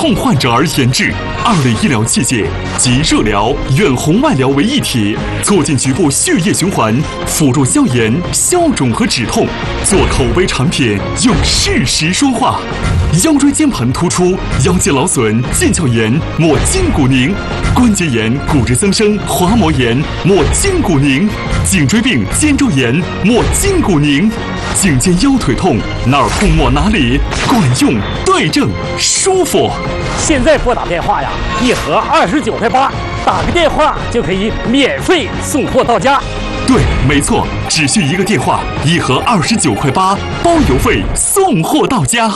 痛患者而研制，二类医疗器械集热疗、远红外疗为一体，促进局部血液循环，辅助消炎、消肿和止痛。做口碑产品，用事实说话。腰椎间盘突出、腰肌劳损、腱鞘炎，抹筋骨宁；关节炎、骨质增生、滑膜炎，抹筋骨宁；颈椎病、肩周炎，抹筋骨宁；颈肩腰腿痛，哪儿痛抹哪里，管用、对症、舒服。 现在拨打电话呀，一盒29块8，打个电话就可以免费送货到家。 对，没错，只需一个电话，一盒29块8，包邮费，送货到家。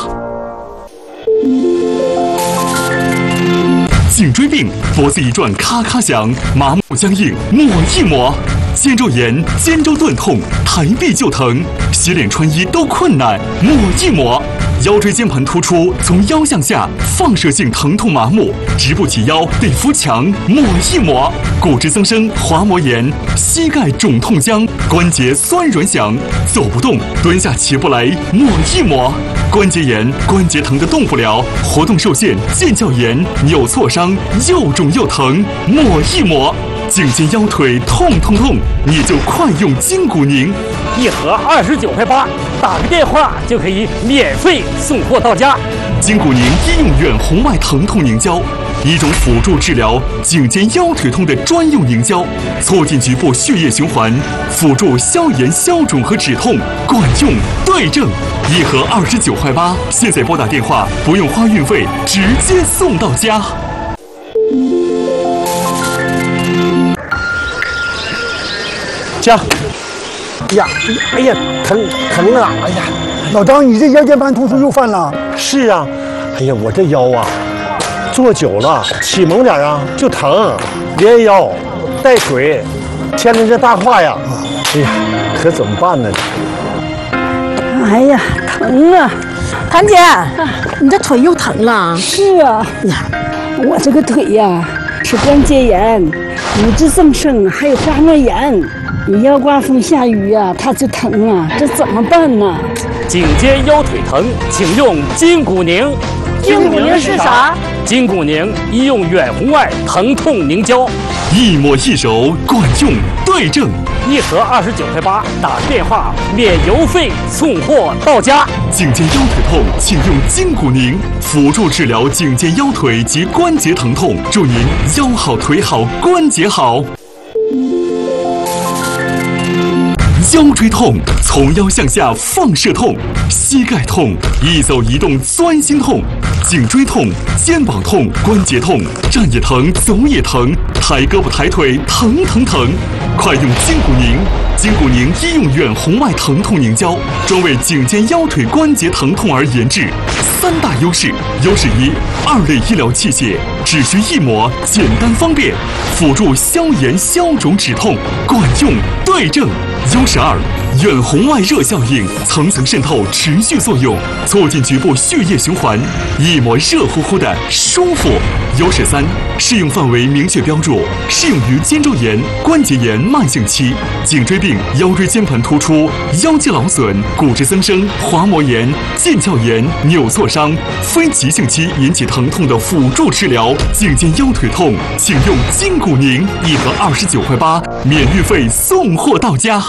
颈椎病，脖子一转咔咔响，麻木僵硬，抹一抹；肩周炎、肩周钝痛，抬臂就疼，洗脸穿衣都困难，抹一抹；腰椎间盘突出，从腰向下放射性疼痛麻木，直不起腰得扶墙，抹一抹；骨质增生、滑膜炎，膝盖肿痛僵，关节酸软响，走不动，蹲下起不来，抹一抹；关节炎、关节疼得动不了，活动受限，腱鞘炎、扭挫伤，又肿又疼，抹一抹；颈肩腰腿痛，你就快用筋骨宁， 一盒29块8，打个电话就可以免费送货到家。 筋骨宁医用远红外疼痛凝胶，一种辅助治疗颈肩腰腿痛的专用凝胶，促进局部血液循环，辅助消炎、消肿和止痛，管用、对症。一盒29块8，现在拨打电话不用花运费，直接送到家。 家，哎呀，疼啊！哎呀， 老张，你这腰间盘突出又犯了？ 是啊，哎呀，我这腰啊，坐久了起猛点啊就疼，连腰带腿，牵着这大胯呀，哎呀，可怎么办呢？ 哎呀，疼啊！ 谭姐，你这腿又疼了？ 是啊， 呀， 我这个腿呀是关节炎、骨质增生，还有滑膜炎。你要刮风下雨呀，它就疼啊，这怎么办呢？ 颈肩腰腿疼，请用筋骨宁。 筋骨宁是啥？ 筋骨宁医用远红外疼痛凝胶， 一抹一揉，管用、对症。 一盒29块8，打个电话免邮费送货到家。 颈肩腰腿痛，请用筋骨宁，辅助治疗颈肩腰腿及关节疼痛，祝您腰好腿好关节好。腰椎痛，从腰向下放射痛；膝盖痛，一走一动钻心痛；颈椎痛，肩膀痛，关节痛，站也疼，走也疼，抬胳膊抬腿疼。快用筋骨宁！筋骨宁医用远红外疼痛凝胶，专为颈肩腰腿关节疼痛而研制。3大优势：优势1，二类医疗器械，只需一抹，简单方便，辅助消炎、消肿、止痛，管用、对症。优势2，远红外热效应，层层渗透，持续作用，促进局部血液循环，一抹热乎乎的舒服。优势3，适用范围明确标注，适用于肩周炎、关节炎慢性期、颈椎病、腰椎间盘突出、腰肌劳损、骨质增生、滑膜炎、腱鞘炎、扭挫伤、非急性期引起疼痛的辅助治疗。颈肩腰腿痛，请用筋骨宁，一盒29块8，免运费送货到家。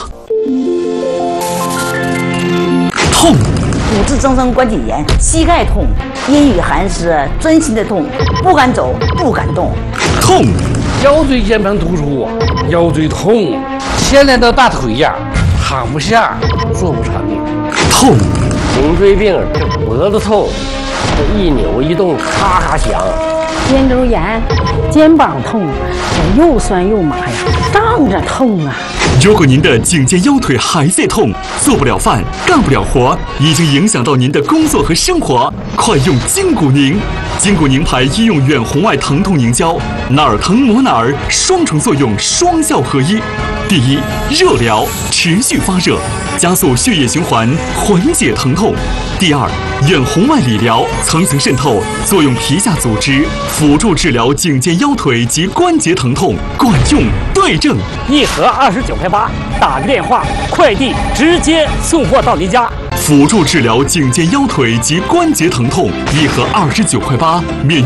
痛， 骨质增生关节炎，膝盖痛，阴雨寒湿，钻心的痛，不敢走，不敢动。 痛， 腰椎间盘突出，腰椎痛，牵连到大腿呀，躺不下，坐不成。 痛， 颈椎病，这脖子痛，这一扭一动咔咔响。 肩周炎、肩膀痛，这又酸又麻呀，胀着痛啊。 如果您的颈肩腰腿还在痛，做不了饭，干不了活，已经影响到您的工作和生活，快用筋骨宁！筋骨宁牌医用远红外疼痛凝胶，哪儿疼抹哪儿，双重作用，双效合一。第一，热疗，持续发热，加速血液循环，缓解疼痛。第二，远红外理疗，层层渗透，作用皮下组织，辅助治疗颈肩腰腿及关节疼痛，管用、对症。 一盒29块8，打个电话，快递直接送货到您家。 辅助治疗颈肩腰腿及关节疼痛，一盒29块8，免